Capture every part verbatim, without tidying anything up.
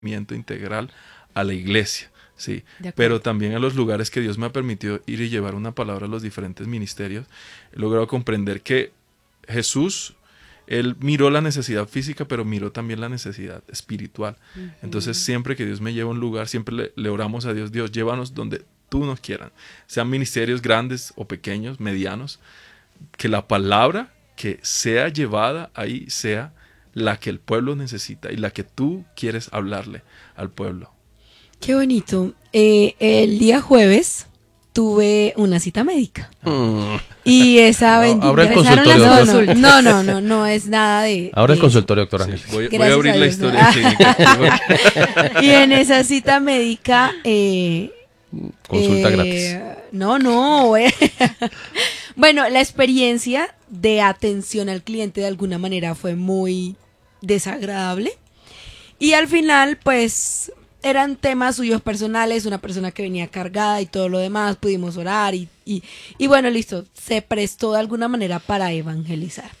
integral a la iglesia, sí, pero también a los lugares que Dios me ha permitido ir y llevar una palabra a los diferentes ministerios. He logrado comprender que Jesús, Él miró la necesidad física, pero miró también la necesidad espiritual. Uh-huh. Entonces, siempre que Dios me lleva a un lugar, siempre le, le oramos a Dios, Dios, llévanos donde tú nos quieras, sean ministerios grandes o pequeños, medianos, que la palabra que sea llevada ahí sea la que el pueblo necesita y la que tú quieres hablarle al pueblo. Qué bonito. Eh, el día jueves tuve una cita médica. Mm. Y esa no, bendita. Ahora el consultorio, no, no, no, no, no, no es nada de. Ahora de el consultorio, doctor Ángel. Sí, voy, voy a abrir a la historia clínica. Y en esa cita médica. Eh, Consulta eh, gratis. No, no. Eh. Bueno, la experiencia de atención al cliente de alguna manera fue muy desagradable. Y al final, pues. Eran temas suyos personales, una persona que venía cargada y todo lo demás, pudimos orar y, y, y bueno, listo, se prestó de alguna manera para evangelizar.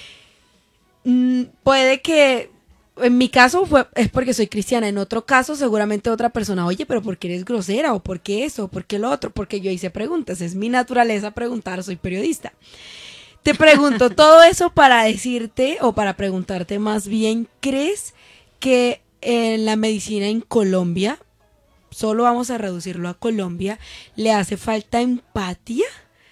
Mm, puede que, en mi caso fue, es porque soy cristiana, en otro caso seguramente otra persona, oye, pero ¿por qué eres grosera? ¿O por qué eso? ¿O por qué lo otro? Porque yo hice preguntas, es mi naturaleza preguntar, soy periodista. Te pregunto todo eso para decirte, o para preguntarte más bien, ¿crees que en la medicina en Colombia, solo vamos a reducirlo a Colombia, le hace falta empatía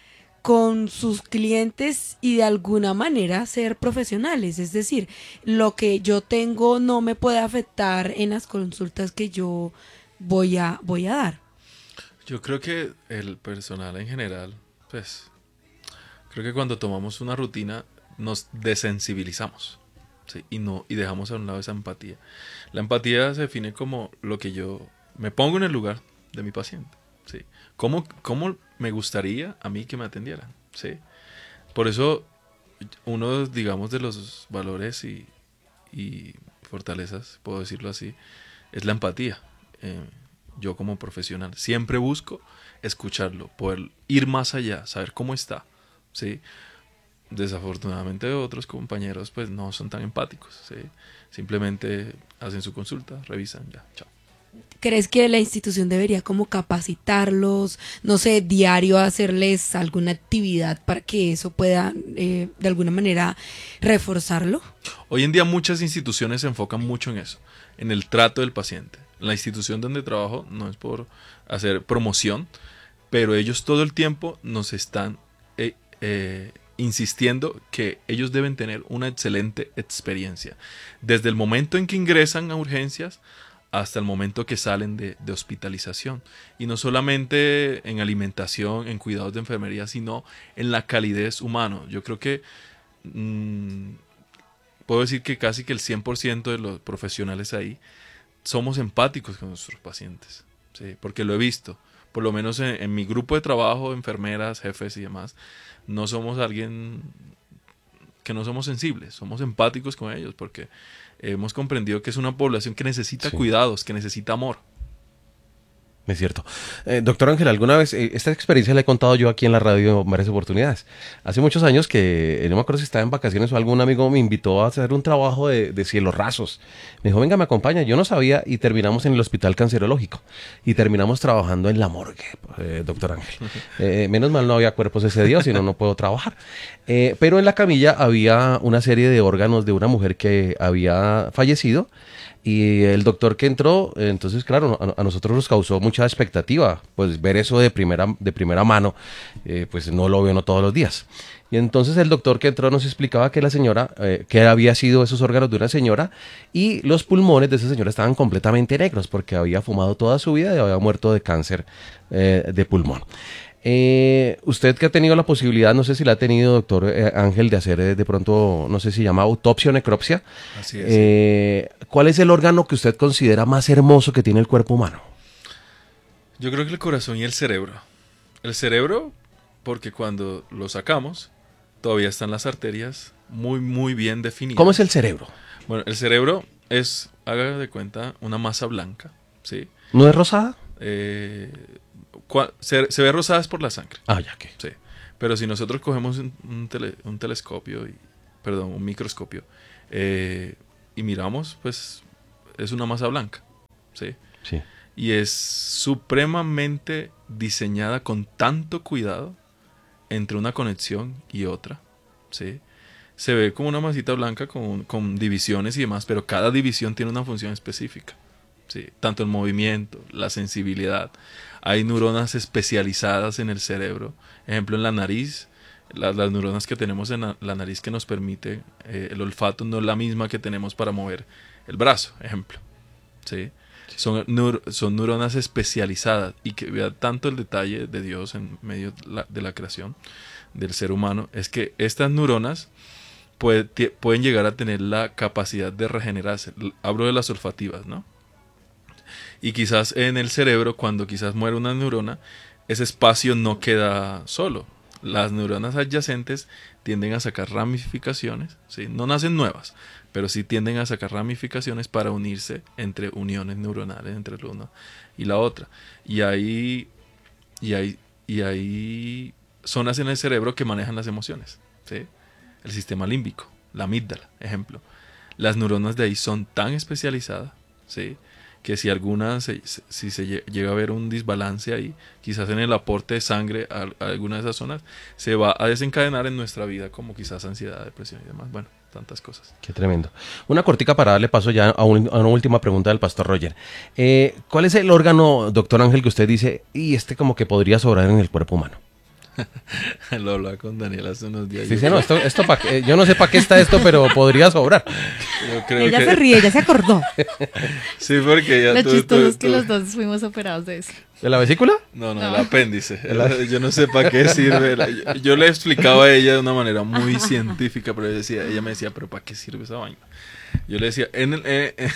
con sus clientes y de alguna manera ser profesionales? Es decir, lo que yo tengo no me puede afectar en las consultas que yo voy a, voy a dar. Yo creo que el personal en general, pues, creo que cuando tomamos una rutina nos desensibilizamos. Sí, y no y dejamos a un lado esa empatía. La empatía se define como lo que yo me pongo en el lugar de mi paciente. ¿Sí? ¿Cómo, cómo me gustaría a mí que me atendieran? ¿Sí? Por eso, uno, digamos, de los valores y, y fortalezas, puedo decirlo así, es la empatía. Eh, yo como profesional siempre busco escucharlo, poder ir más allá, saber cómo está. ¿Sí? Desafortunadamente otros compañeros pues no son tan empáticos, ¿sí? Simplemente hacen su consulta, revisan, ya, chao. ¿Crees que la institución debería como capacitarlos, no sé, diario hacerles alguna actividad para que eso pueda eh, de alguna manera reforzarlo? Hoy en día muchas instituciones se enfocan mucho en eso, en el trato del paciente. La institución donde trabajo no es por hacer promoción, pero ellos todo el tiempo nos están eh, eh, insistiendo que ellos deben tener una excelente experiencia. Desde el momento en que ingresan a urgencias hasta el momento que salen de, de hospitalización. Y no solamente en alimentación, en cuidados de enfermería, sino en la calidez humana. Yo creo que mmm, puedo decir que casi que el cien por ciento de los profesionales ahí somos empáticos con nuestros pacientes, ¿sí? Porque lo he visto. Por lo menos en, en mi grupo de trabajo, enfermeras, jefes y demás, no somos alguien que no somos sensibles, somos empáticos con ellos porque hemos comprendido que es una población que necesita sí. cuidados, que necesita amor. Es cierto. Eh, doctor Ángel, alguna vez, eh, esta experiencia la he contado yo aquí en la radio en varias oportunidades. Hace muchos años que, eh, no me acuerdo si estaba en vacaciones o algún amigo me invitó a hacer un trabajo de, de cielos rasos. Me dijo, venga, me acompaña. Yo no sabía y terminamos en el hospital cancerológico. Y terminamos trabajando en la morgue, eh, doctor Ángel. Eh, menos mal no había cuerpos ese día, si no, no puedo trabajar. Eh, pero en la camilla había una serie de órganos de una mujer que había fallecido. Y el doctor que entró, entonces claro, a, a nosotros nos causó mucha expectativa, pues ver eso de primera, de primera mano, eh, pues no lo veo no todos los días. Y entonces el doctor que entró nos explicaba que la señora, eh, que había sido esos órganos de una señora, y los pulmones de esa señora estaban completamente negros, porque había fumado toda su vida y había muerto de cáncer eh, de pulmón. Eh, usted que ha tenido la posibilidad, no sé si la ha tenido, doctor eh, Ángel, de hacer eh, de pronto, no sé si llama autopsia o necropsia. Así es. Eh, ¿Cuál es el órgano que usted considera más hermoso que tiene el cuerpo humano? Yo creo que el corazón y el cerebro. El cerebro, porque cuando lo sacamos, todavía están las arterias muy, muy bien definidas. ¿Cómo es el cerebro? Bueno, el cerebro es, haga de cuenta, una masa blanca, ¿sí? ¿No es rosada? Eh... Se, se ve rosada por la sangre. Ah, ya que. Sí. Pero si nosotros cogemos un, un, tele, un telescopio, y, perdón, un microscopio, eh, y miramos, pues es una masa blanca. ¿sí? Sí. Y es supremamente diseñada con tanto cuidado entre una conexión y otra, ¿sí? Se ve como una masita blanca con, con divisiones y demás, pero cada división tiene una función específica, ¿sí? Tanto el movimiento, la sensibilidad. Hay neuronas especializadas en el cerebro. Ejemplo, en la nariz, las, las neuronas que tenemos en la, la nariz que nos permite eh, el olfato no es la misma que tenemos para mover el brazo, ejemplo, ¿sí? Son, neur, son neuronas especializadas y que vea tanto el detalle de Dios en medio de la, de la creación del ser humano, es que estas neuronas puede, t- pueden llegar a tener la capacidad de regenerarse. Hablo de las olfativas, ¿no? Y quizás en el cerebro, cuando quizás muere una neurona, ese espacio no queda solo. Las neuronas adyacentes tienden a sacar ramificaciones, ¿sí? No nacen nuevas, pero sí tienden a sacar ramificaciones para unirse entre uniones neuronales entre la una y la otra. Y hay, y hay, y hay zonas en el cerebro que manejan las emociones, ¿sí? El sistema límbico, la amígdala, ejemplo. Las neuronas de ahí son tan especializadas, ¿sí? Que si alguna se, si se llega a ver un desbalance ahí, quizás en el aporte de sangre a, a alguna de esas zonas, se va a desencadenar en nuestra vida como quizás ansiedad, depresión y demás. Bueno, tantas cosas. Qué tremendo. Una cortica para darle paso ya a, un, a una última pregunta del pastor Roger. Eh, ¿Cuál es el órgano, doctor Ángel, que usted dice, y este como que podría sobrar en el cuerpo humano? Lo hablaba con Daniel hace unos días. Sí, yo, sí, no, esto, esto pa, yo no sé para qué está esto, pero podría sobrar. Yo creo ella que... se ríe, ella se acordó. Sí, porque ya Lo tú, chistoso tú, es que tú... los dos fuimos operados de eso. ¿De la vesícula? No, no, no. El apéndice. El, yo no sé para qué sirve. Yo, yo le explicaba a ella de una manera muy científica, pero ella, decía, ella me decía, ¿pero para qué sirve esa vaina? Yo le decía, en el... Eh, eh,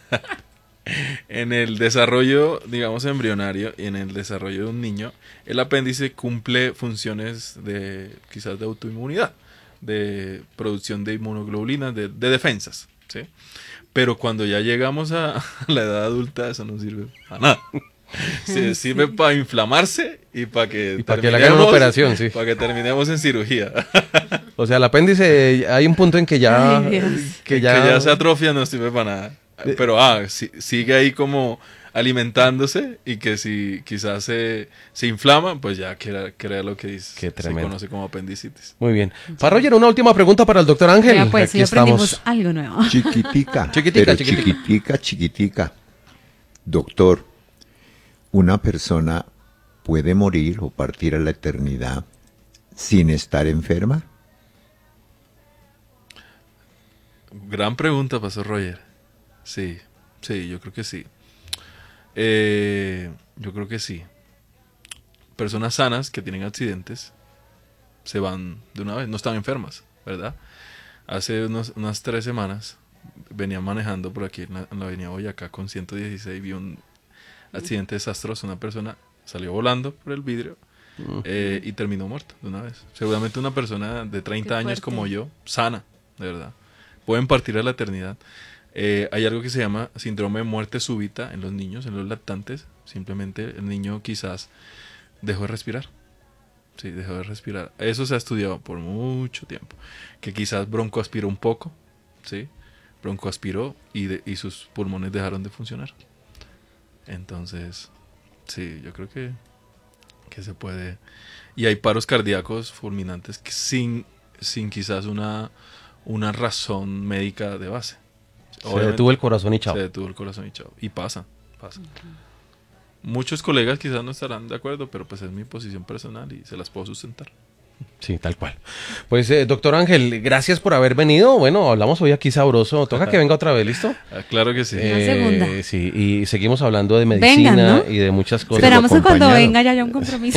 en el desarrollo, digamos, embrionario y en el desarrollo de un niño, el apéndice cumple funciones de quizás de autoinmunidad, de producción de inmunoglobulinas, de, de defensas, ¿sí? Pero cuando ya llegamos a la edad adulta, eso no sirve para nada. Sí, sirve para inflamarse y para que, y para que le hagan una operación, sí. Para que terminemos en cirugía. O sea, el apéndice, hay un punto en que ya, Ay, que ya... que ya se atrofia, no sirve para nada. Pero ah, si, sigue ahí como alimentándose y que si quizás se, se inflama, pues ya crea, crea lo que dice, Qué se conoce como apendicitis. Muy bien. Para Roger, una última pregunta para el doctor Ángel. Ya, pues, aquí ya estamos. aprendimos algo nuevo. Chiquitica, chiquitica, pero chiquitica. chiquitica, chiquitica. Doctor, ¿una persona puede morir o partir a la eternidad sin estar enferma? Gran pregunta, pastor Roger. Sí, sí, yo creo que sí. Eh, yo creo que sí. Personas sanas que tienen accidentes se van de una vez, no están enfermas, ¿verdad? Hace unos, unas tres semanas venía manejando por aquí en la, en la avenida Boyacá con ciento dieciséis, vi un accidente desastroso, una persona salió volando por el vidrio eh, y terminó muerta de una vez. Seguramente una persona de treinta años como yo, sana, de verdad, pueden partir a la eternidad. Eh, hay algo que se llama síndrome de muerte súbita en los niños, en los lactantes. Simplemente el niño quizás dejó de respirar. Sí, dejó de respirar. Eso se ha estudiado por mucho tiempo. Que quizás broncoaspiró un poco, ¿sí? Broncoaspiró y, de, y sus pulmones dejaron de funcionar. Entonces, sí, yo creo que, que se puede. Y hay paros cardíacos fulminantes que sin, sin quizás una, una razón médica de base. Se detuvo el corazón y chao. Se detuvo el corazón y chao. Y pasa, pasa. Uh-huh. Muchos colegas quizás no estarán de acuerdo, pero pues es mi posición personal y se las puedo sustentar. Sí, tal cual. Pues, eh, doctor Ángel, gracias por haber venido. Bueno, hablamos hoy aquí sabroso. Toca que venga otra vez, ¿listo? Ah, claro que sí. Eh, segunda. Sí, y seguimos hablando de medicina. Vengan, ¿no? Y de muchas cosas. Esperamos que cuando venga ya haya un compromiso.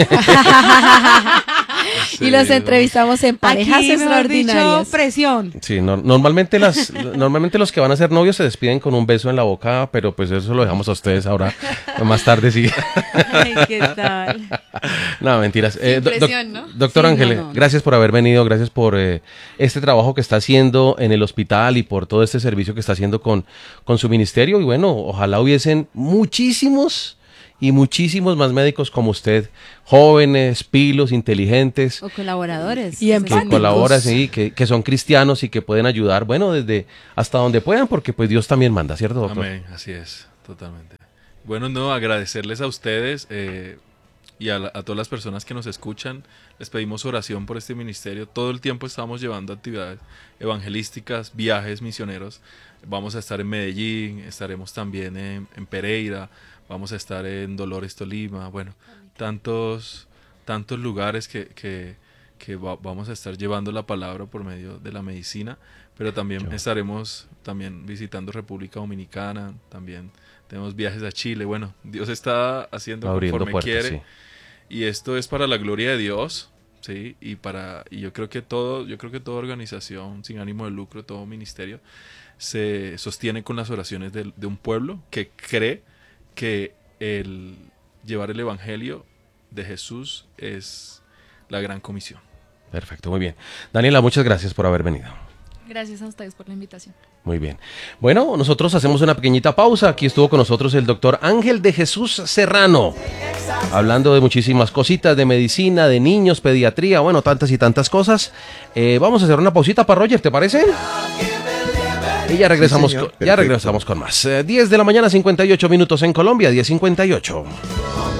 Sí, y los entrevistamos en parejas Aquí, mejor dicho, extraordinarias. presión. Sí, no, normalmente las normalmente los que van a ser novios se despiden con un beso en la boca, pero pues eso lo dejamos a ustedes ahora más tarde, sí. Ay, ¿qué tal? No, mentiras. Eh, do- presión, ¿no? Doctor Sí, Ángel, no, no, no. gracias por haber venido, gracias por eh, este trabajo que está haciendo en el hospital y por todo este servicio que está haciendo con, con su ministerio. Y bueno, ojalá hubiesen muchísimos y muchísimos más médicos como usted, jóvenes, pilos, inteligentes, O colaboradores. Y O sea, empáticos. que colaboran, sí, que, que son cristianos y que pueden ayudar, bueno, desde hasta donde puedan, porque pues Dios también manda, ¿cierto, doctor? Amén, así es, totalmente. Bueno, no, agradecerles a ustedes eh, y a, la- a todas las personas que nos escuchan. Les pedimos oración por este ministerio. Todo el tiempo estamos llevando actividades evangelísticas, viajes misioneros. Vamos a estar en Medellín, estaremos también en, en Pereira, vamos a estar en Dolores, Tolima. Bueno, tantos, tantos lugares que, que, que va- vamos a estar llevando la palabra por medio de la medicina. Pero también Qué bueno. estaremos también visitando República Dominicana, también tenemos viajes a Chile. Bueno, Dios está haciendo Abriendo conforme puertas, quiere. sí. Y esto es para la gloria de Dios, ¿sí? Y para y yo creo que todo, yo creo que toda organización sin ánimo de lucro, todo ministerio se sostiene con las oraciones de, de un pueblo que cree que el llevar el evangelio de Jesús es la gran comisión. Perfecto, muy bien. Daniela, muchas gracias por haber venido. Gracias a ustedes por la invitación. Muy bien. Bueno, nosotros hacemos una pequeñita pausa. Aquí estuvo con nosotros el doctor Ángel de Jesús Serrano, hablando de muchísimas cositas, de medicina, de niños, pediatría, bueno, tantas y tantas cosas. Eh, vamos a hacer una pausita para Roger, ¿te parece? Y ya regresamos, señor. con, ya Perfecto. regresamos con más. Eh, diez de la mañana, cincuenta y ocho minutos en Colombia, diez cincuenta y ocho.